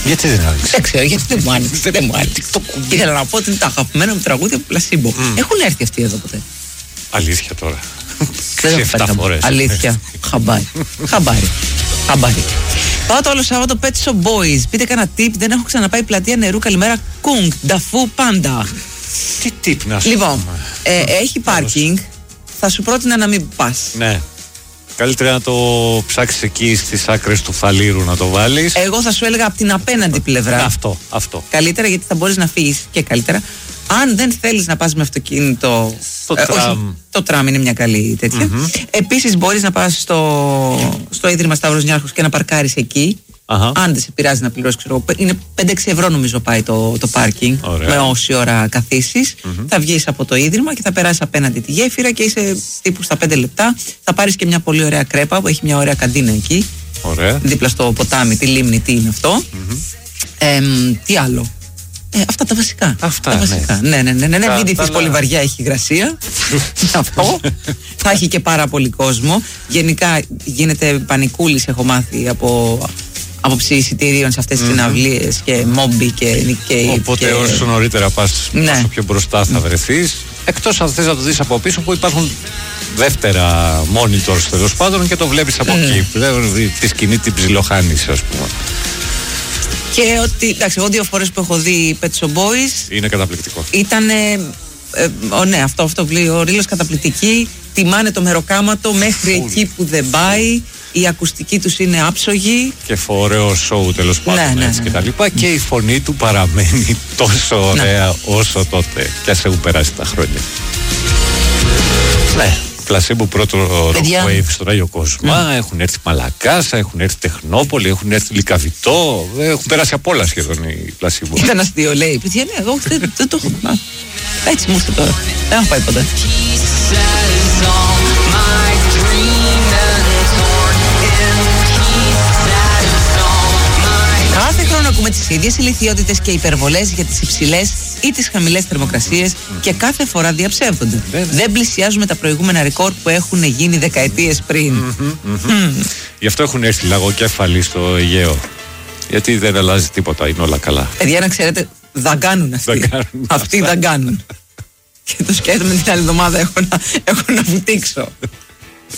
Γιατί δεν άνοιξε? Δεν ξέρω, γιατί δεν μου άνοιξε. Δεν μου άνοιξε. Ήθελα να πω ότι είναι τα αγαπημένα μου τραγούδια από Πλασίμπο. Έχουν έρθει αυτοί εδώ ποτέ? Αλήθεια τώρα? Δεν 7 φορές. Αλήθεια. Χαμπάρι. Πάω το όλο Σάββατο Pet Shop Boys. Πείτε κανένα tip, δεν έχω ξαναπάει πλατεία νερού. Καλημέρα. Κουγκ, νταφού, πάντα. Τι tip να σου Λοιπόν, έχει πάρκινγκ. Θα σου πρότεινα να μην πας. Ναι. Καλύτερα να το ψάξεις εκεί στις άκρες του φαλήρου να το βάλεις. Εγώ θα σου έλεγα από την απέναντι πλευρά. Αυτό. Καλύτερα, γιατί θα μπορείς να φύγεις και καλύτερα. Αν δεν θέλεις να πας με αυτοκίνητο. Το τραμ. Όχι, το τραμ είναι μια καλή τέτοια. Επίσης μπορείς να πας στο Ίδρυμα Σταύρος Νιάρχος και να παρκάρεις εκεί. Αν δεν σε πειράζει να πληρώσεις, είναι 5-6 ευρώ νομίζω πάει το πάρκινγκ. Με όση ώρα καθίσεις. Θα βγεις από το Ίδρυμα και θα περάσεις απέναντι τη γέφυρα και είσαι τύπου στα 5 λεπτά. Θα πάρεις και μια πολύ ωραία κρέπα που έχει μια ωραία καντίνα εκεί. Ωραία. Δίπλα στο ποτάμι, τη λίμνη, τι είναι αυτό. Τι άλλο? Αυτά τα βασικά. Ναι. Μην ντυθείς πολύ βαριά, έχει υγρασία. Αυτό. Θα έχει και πάρα πολύ κόσμο. Γενικά γίνεται πανικούλης, έχω μάθει, από άποψη εισιτηρίων σε αυτές τις συναυλίες και μόμπι και Nikkei. Οπότε όσο νωρίτερα πας, όσο πιο μπροστά θα βρεθείς. Εκτός αν θες να το δεις από πίσω, που υπάρχουν δεύτερα monitors τέλος πάντων και το βλέπεις από εκεί. Τη σκηνή την ψιλοχάνεις, ας πούμε. Και ότι, εντάξει, εγώ 2 φορές που έχω δει Pet Shop Boys είναι καταπληκτικό. Ήτανε, ναι, αυτό ο ρίλος καταπληκτική. Τιμάνε το μεροκάματο μέχρι εκεί που δεν πάει. Η ακουστική τους είναι άψογη. Και ωραίο σοου τέλος πάντων, έτσι και τα λοιπά. Και η φωνή του παραμένει τόσο ωραία όσο τότε. Και ας έχουν περάσει τα χρόνια. Ναι. Πλασίμπο πρώτο Rock Wave στον Άγιο Κοσμά, έχουν έρθει Μαλακάσα, έχουν έρθει Τεχνόπολη, έχουν έρθει Λυκαβητό, έχουν περάσει απ' όλα σχεδόν οι Πλασίμπο. Ήταν αστείο, λέει. Παιδιά, ναι, εγώ δεν το έχω. Έτσι μου ήρθε τώρα. Δεν έχω πάει ποτέ. Κάθε χρόνο ακούμε τις ίδιες ηλιθιότητες και υπερβολές για τις υψηλές ή τις χαμηλές θερμοκρασίες και κάθε φορά διαψεύδονται. Δεν πλησιάζουμε τα προηγούμενα ρεκόρ που έχουν γίνει δεκαετίες πριν. Γι' αυτό έχουν έρθει λαγοκέφαλοι στο Αιγαίο. Γιατί δεν αλλάζει τίποτα, είναι όλα καλά. Παιδιά, να ξέρετε, δαγκάνουν αυτοί. Αυτοί δαγκάνουν. Και το σκέφτομαι την άλλη εβδομάδα έχω να βουτήξω.